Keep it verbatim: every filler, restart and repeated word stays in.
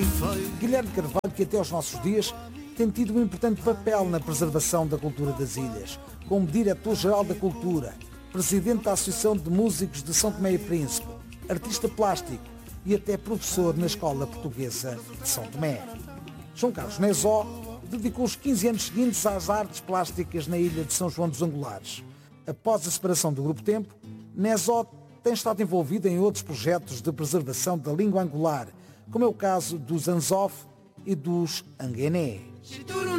Guilherme Carvalho, que até aos nossos dias tem tido um importante papel na preservação da cultura das ilhas, como Diretor-Geral da Cultura, Presidente da Associação de Músicos de São Tomé e Príncipe, artista plástico e até professor na Escola Portuguesa de São Tomé. João Carlos Nezó dedicou os quinze anos seguintes às artes plásticas na ilha de São João dos Angulares. Após a separação do Grupo Tempo, Nezó tem estado envolvido em outros projetos de preservação da língua angular, como é o caso dos Anzof e dos Anguené.